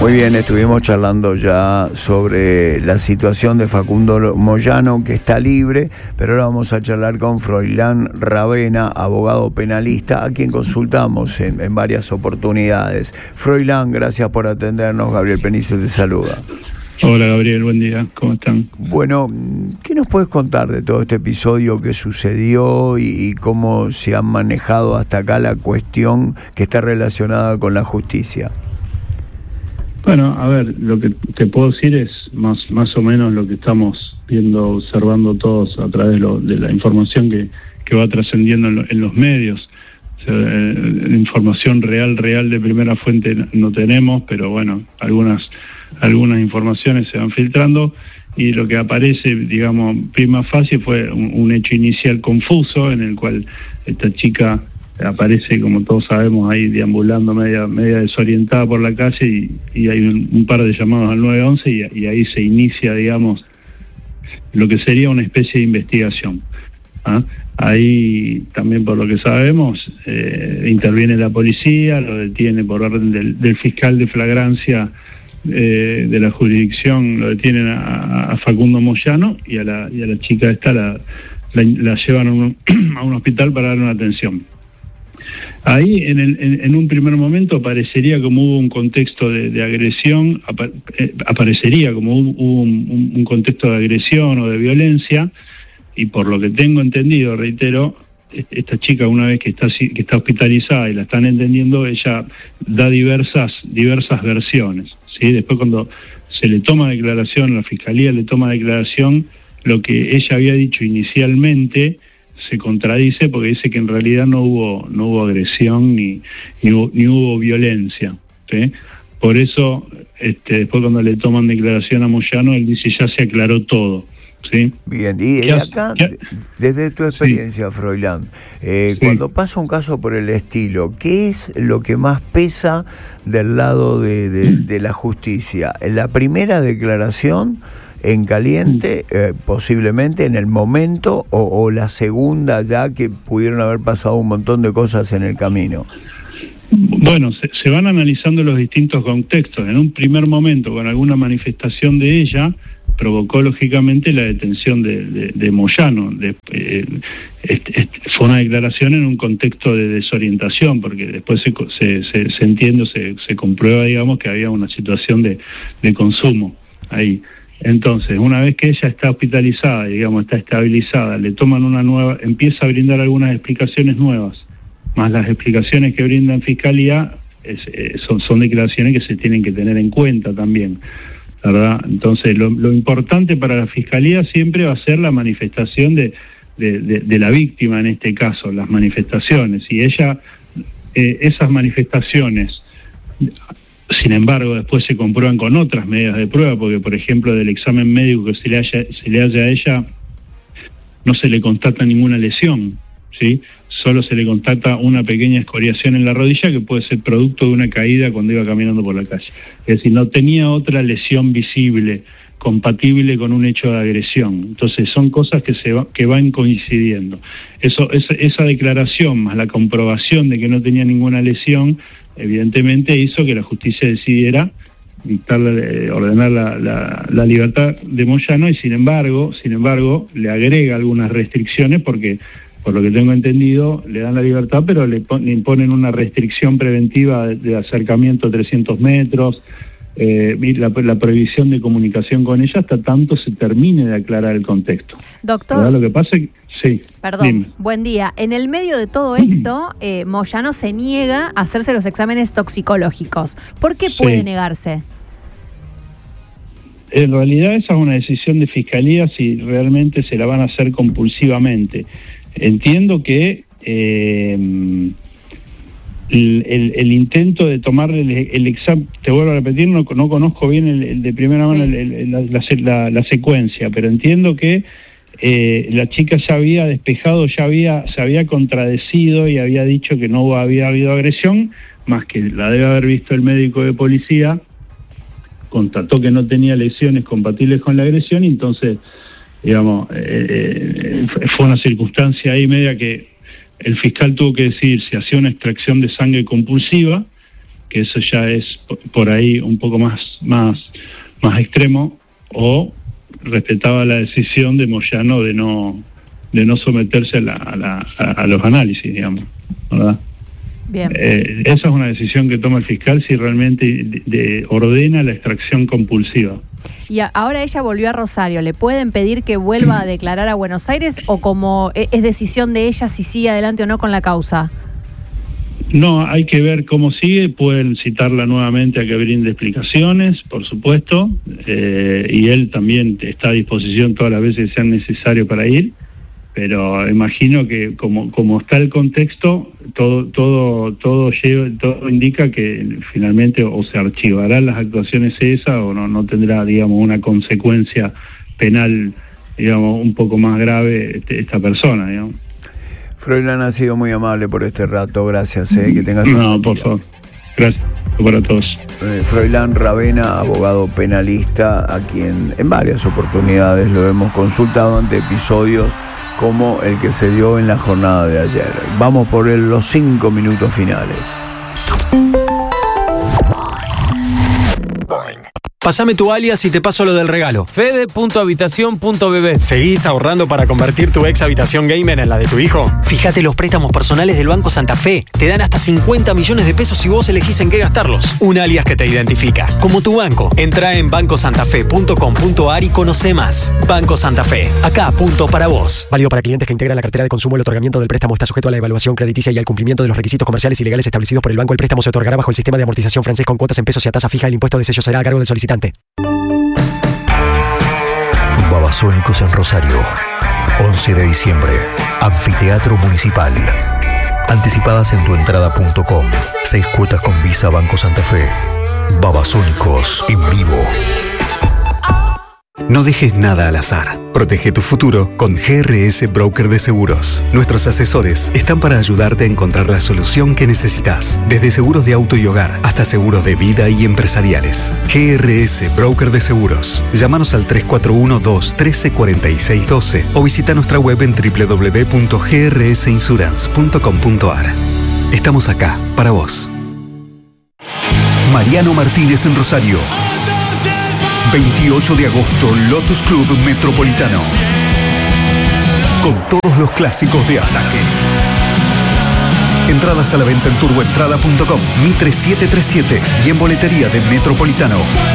Muy bien, estuvimos charlando ya sobre la situación de Facundo Moyano, que está libre, pero ahora vamos a charlar con Froilán Ravena, abogado penalista, a quien consultamos en varias oportunidades. Froilán, gracias por atendernos. Gabriel Penice te saluda. Hola Gabriel, buen día, ¿cómo están? Bueno, ¿qué nos puedes contar de todo este episodio que sucedió y cómo se ha manejado hasta acá la cuestión que está relacionada con la justicia? Bueno, a ver, lo que te puedo decir es más o menos lo que estamos viendo, observando todos a través de la información que va trascendiendo en los medios. O sea, la información real de primera fuente no tenemos, pero bueno, algunas informaciones se van filtrando y lo que aparece, digamos, prima facie fue un hecho inicial confuso en el cual esta chica aparece, como todos sabemos, ahí deambulando media desorientada por la calle y hay un par de llamados al 911 y ahí se inicia, digamos, lo que sería una especie de investigación. Ahí también, por lo que sabemos, interviene la policía, lo detiene por orden del fiscal de flagrancia de la jurisdicción, lo detienen a Facundo Moyano y a la chica esta la llevan a un hospital para darle una atención. Ahí en un primer momento parecería como hubo un contexto de agresión, aparecería como hubo un contexto de agresión o de violencia, y por lo que tengo entendido, reitero, esta chica, una vez que está hospitalizada y la están entendiendo, ella da diversas versiones, ¿sí? Después, cuando se le toma declaración, la fiscalía le toma declaración, lo que ella había dicho inicialmente se contradice, porque dice que en realidad no hubo agresión ni hubo violencia, ¿sí? Por eso después, cuando le toman declaración a Moyano, él dice ya se aclaró todo, ¿sí? Bien, y acá, desde tu experiencia, sí, Froilán, cuando pasa un caso por el estilo, ¿qué es lo que más pesa del lado de la justicia? ¿La primera declaración en caliente, posiblemente en el momento, o la segunda, ya que pudieron haber pasado un montón de cosas en el camino? Bueno, se van analizando los distintos contextos. En un primer momento, con alguna manifestación de ella, provocó lógicamente la detención de Moyano. Fue una declaración en un contexto de desorientación, porque después se entiende, se comprueba, digamos, que había una situación de consumo ahí. Entonces, una vez que ella está hospitalizada, digamos, está estabilizada, le toman empieza a brindar algunas explicaciones nuevas, más las explicaciones que brinda en fiscalía, son declaraciones que se tienen que tener en cuenta también, ¿verdad? Entonces, lo importante para la fiscalía siempre va a ser la manifestación de la víctima, en este caso, las manifestaciones, y ella, esas manifestaciones, sin embargo, después se comprueban con otras medidas de prueba, porque, por ejemplo, del examen médico que se le haya a ella, no se le constata ninguna lesión, ¿sí? Solo se le constata una pequeña escoriación en la rodilla que puede ser producto de una caída cuando iba caminando por la calle. Es decir, no tenía otra lesión visible compatible con un hecho de agresión. Entonces son cosas que van coincidiendo. Esa declaración más la comprobación de que no tenía ninguna lesión, evidentemente hizo que la justicia decidiera ordenar la libertad de Moyano, y sin embargo le agrega algunas restricciones, porque por lo que tengo entendido le dan la libertad, pero le imponen una restricción preventiva de acercamiento a 300 metros, la prohibición de comunicación con ella hasta tanto se termine de aclarar el contexto. Doctor, ¿verdad? Lo que pasa es que sí. Perdón, dime. Buen día. En el medio de todo esto, Moyano se niega a hacerse los exámenes toxicológicos. ¿Por qué puede negarse? En realidad esa es una decisión de fiscalía, si realmente se la van a hacer compulsivamente. Entiendo que el intento de tomarle el examen, te vuelvo a repetir, no conozco bien el de primera mano la secuencia, pero entiendo que la chica ya había despejado, se había contradecido y había dicho que no había habido agresión, más que la debe haber visto el médico de policía, constató que no tenía lesiones compatibles con la agresión, y entonces, digamos, fue una circunstancia ahí media que el fiscal tuvo que decidir si hacía una extracción de sangre compulsiva que eso ya es por ahí un poco más extremo, o respetaba la decisión de Moyano de no someterse a los análisis, digamos, ¿verdad? Bien. Esa es una decisión que toma el fiscal si realmente ordena la extracción compulsiva. Y ahora ella volvió a Rosario, ¿le pueden pedir que vuelva a declarar a Buenos Aires o como es decisión de ella si sigue adelante o no con la causa? No, hay que ver cómo sigue. Pueden citarla nuevamente a que brinde explicaciones, por supuesto, y él también está a disposición todas las veces que sean necesarios para ir, pero imagino que como está el contexto, todo indica que finalmente o se archivarán las actuaciones esas o no tendrá, digamos, una consecuencia penal, digamos, un poco más grave esta persona, digamos. Froilán, ha sido muy amable por este rato, gracias, que tengas un buen día. Por favor, gracias para todos. Froilán Ravena, abogado penalista, a quien en varias oportunidades lo hemos consultado ante episodios como el que se dio en la jornada de ayer. Vamos por los 5 minutos finales. Pásame tu alias y te paso lo del regalo. Fede.habitación.bb. ¿Seguís ahorrando para convertir tu ex habitación gamer en la de tu hijo? Fíjate los préstamos personales del Banco Santa Fe. Te dan hasta 50 millones de pesos si vos elegís en qué gastarlos. Un alias que te identifica, como tu banco. Entrá en bancosantafe.com.ar y conoce más. Banco Santa Fe. Acá, punto para vos. Válido para clientes que integran la cartera de consumo. El otorgamiento del préstamo está sujeto a la evaluación crediticia y al cumplimiento de los requisitos comerciales y legales establecidos por el banco. El préstamo se otorgará bajo el sistema de amortización francés con cuotas en pesos y a tasa fija. El impuesto de sello será a cargo del solicitante. Babasónicos en Rosario, 11 de diciembre, Anfiteatro Municipal. Anticipadas en tuentrada.com. 6 cuotas con Visa Banco Santa Fe. Babasónicos en vivo. No dejes nada al azar. Protege tu futuro con GRS Broker de Seguros. Nuestros asesores están para ayudarte a encontrar la solución que necesitas. Desde seguros de auto y hogar hasta seguros de vida y empresariales. GRS Broker de Seguros. Llámanos al 341-213-4612 o visita nuestra web en www.grsinsurance.com.ar. Estamos acá para vos. Mariano Martínez en Rosario. 28 de agosto, Lotus Club Metropolitano. Con todos los clásicos de Ataque. Entradas a la venta en turboentrada.com, Mitre 737 y en boletería de Metropolitano.